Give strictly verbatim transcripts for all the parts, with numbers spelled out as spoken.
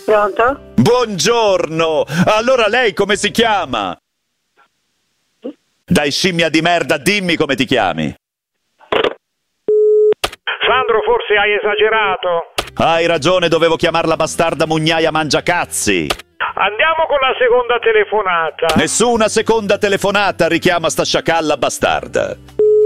Pronto? Buongiorno! Allora lei come si chiama? Dai, scimmia di merda, dimmi come ti chiami. Sandro, forse hai esagerato. Hai ragione, dovevo chiamarla bastarda mugnaia mangiacazzi. Andiamo con la seconda telefonata. Nessuna seconda telefonata, richiama sta sciacalla bastarda.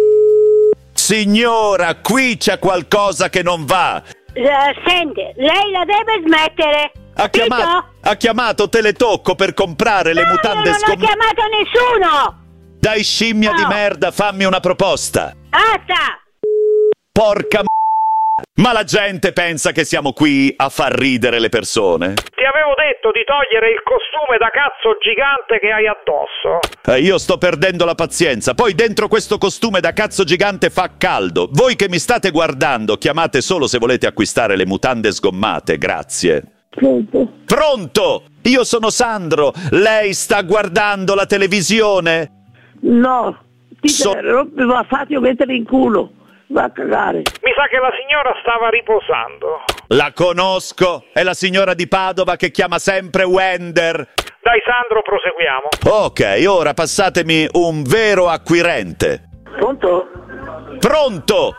Signora, qui c'è qualcosa che non va. Eh, senti, lei la deve smettere. Ha chiamato, ha chiamato Teletocco per comprare le no, mutande non sgommate. Non ho chiamato nessuno. Dai, scimmia no. di merda, fammi una proposta. Basta. Porca m***a. Ma la gente pensa che siamo qui a far ridere le persone. Ti avevo detto di togliere il costume da cazzo gigante che hai addosso. Eh, io sto perdendo la pazienza. Poi dentro questo costume da cazzo gigante fa caldo. Voi che mi state guardando, chiamate solo se volete acquistare le mutande sgommate, grazie. Pronto? Pronto? Io sono Sandro. Lei sta guardando la televisione? No, ti So- rompi, ma fatti mettere in culo. Va a cagare. Mi sa che la signora stava riposando. La conosco. È la signora di Padova che chiama sempre Wender. Dai Sandro, proseguiamo. Ok, ora passatemi un vero acquirente. Pronto? Pronto?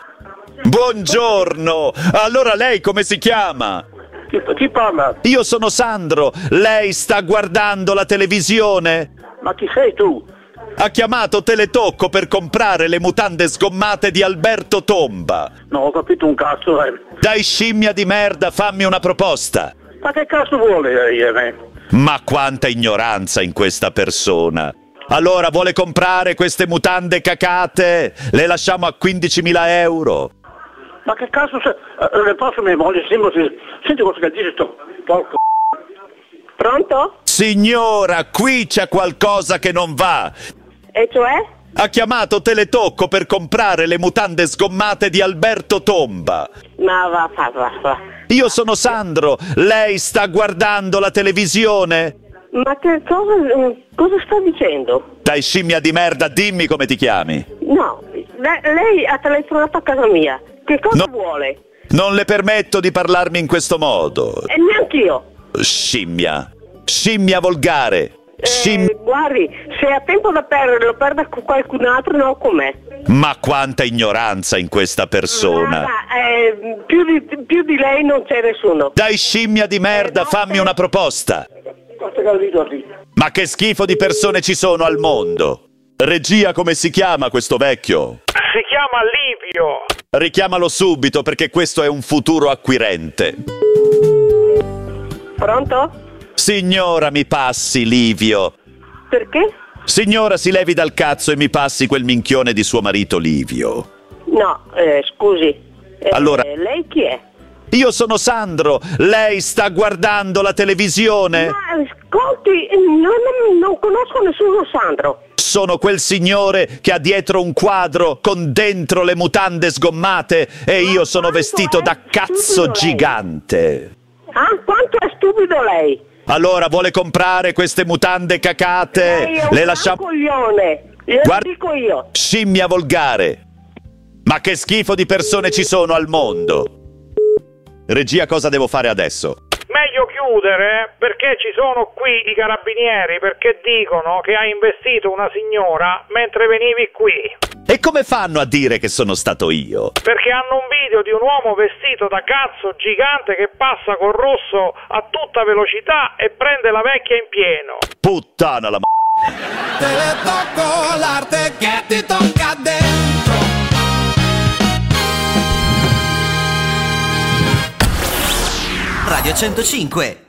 Buongiorno. Allora lei come si chiama? Chi, chi parla? Io sono Sandro. Lei sta guardando la televisione? Ma chi sei tu? Ha chiamato Teletocco per comprare le mutande sgommate di Alberto Tomba. No, ho capito un cazzo, eh. Dai, scimmia di merda, fammi una proposta. Ma che cazzo vuole lei, eh? Ma quanta ignoranza in questa persona. Allora, vuole comprare queste mutande cacate? Le lasciamo a quindicimila euro. Ma che cazzo se... Eh, le posso mia moglie, senti cosa che dice sto... Porco... Pronto? Signora, qui c'è qualcosa che non va. E cioè? Ha chiamato Teletocco per comprare le mutande sgommate di Alberto Tomba. Ma va, va, va, va. Io sono Sandro, lei sta guardando la televisione? Ma che cosa... cosa sta dicendo? Dai, scimmia di merda, dimmi come ti chiami. No, le- lei ha telefonato a casa mia. Che cosa No. vuole? Non le permetto di parlarmi in questo modo. E neanch'io. Scimmia. Scimmia volgare. Scim- Eh, guardi, se ha tempo da perdere, lo perda con qualcun altro, non con me. Ma quanta ignoranza in questa persona. Ma, eh, più, di, più di lei non c'è nessuno. Dai, scimmia di merda, fammi una proposta. Ma che schifo di persone ci sono al mondo. Regia, come si chiama questo vecchio? Si chiama Livio. Richiamalo subito perché questo è un futuro acquirente. Pronto? Signora, mi passi Livio. Perché? Signora, si levi dal cazzo e mi passi quel minchione di suo marito Livio. No, eh, scusi. Eh, Allora- lei chi è? Io sono Sandro, lei sta guardando la televisione? Ma ascolti, non, non, non conosco nessuno Sandro. Sono quel signore che ha dietro un quadro con dentro le mutande sgommate e io sono quanto vestito è da cazzo stupido lei. gigante. Ah, quanto è stupido lei? Allora, vuole comprare queste mutande cacate? Lei è un Le lasciamo... coglione. Glielo Guarda- dico io. Scimmia volgare. Ma che schifo di persone ci sono al mondo. Regia, cosa devo fare adesso? Meglio chiudere perché ci sono qui i carabinieri perché dicono che hai investito una signora mentre venivi qui. E come fanno a dire che sono stato io? Perché hanno un video di un uomo vestito da cazzo gigante che passa col rosso a tutta velocità e prende la vecchia in pieno. Puttana la m***a. Te le tocco l'arte che ti tocca dentro. Radio centocinque